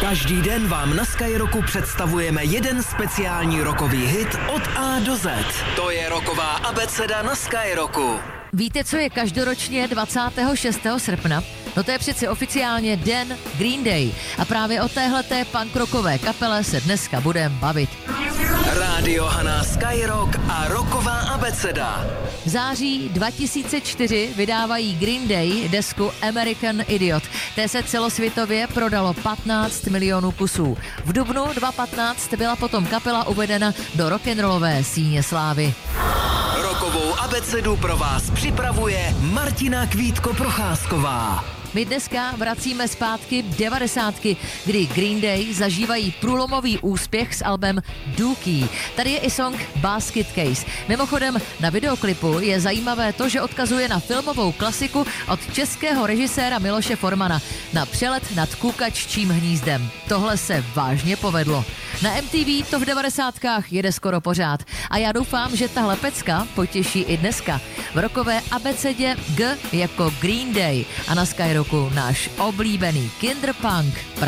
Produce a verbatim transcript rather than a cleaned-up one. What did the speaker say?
Každý den vám na Skyrocku představujeme jeden speciální rockový hit od A do Z. To je rocková abeceda na Skyrocku. Víte, co je každoročně dvacátého šestého srpna? No to je přeci oficiálně den Green Day. A právě o téhleté punk rockové kapele se dneska budeme bavit. Rádio Haná Skyrock a rocková abeceda. V září dva tisíce čtyři vydávají Green Day desku American Idiot. Té se celosvětově prodalo patnáct milionů kusů. V dubnu dva tisíce patnáct byla potom kapela uvedena do rock'n'rollové síně slávy. Rockovou abecedu pro vás připravuje Martina Kvítko-Procházková. My dneska vracíme zpátky devadesátky, kdy Green Day zažívají průlomový úspěch s albem Dookie. Tady je i song Basket Case. Mimochodem na videoklipu je zajímavé to, že odkazuje na filmovou klasiku od českého režiséra Miloše Formana na přelet nad kukaččím hnízdem. Tohle se vážně povedlo. Na M T V to v devadesátkách jede skoro pořád. A já doufám, že tahle pecka potěší i dneska. V rockové abecedě G jako Green Day a na Skyrocku náš oblíbený Kinderpunk.